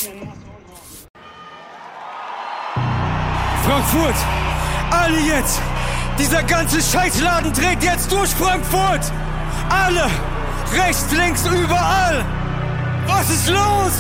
Frankfurt! Alle jetzt! Dieser ganze Scheißladen dreht jetzt durch Frankfurt! Alle! Rechts, links, überall! Was ist los?